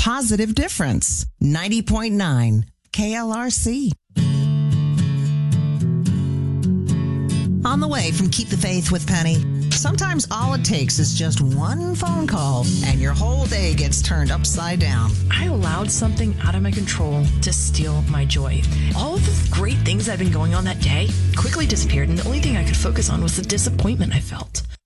positive difference. 90.9 KLRC. On the way from Keep the Faith with Penny. Sometimes all it takes is just one phone call and your whole day gets turned upside down. I allowed something out of my control to steal my joy. All of the great things that had been going on that day quickly disappeared, and the only thing I could focus on was the disappointment I felt.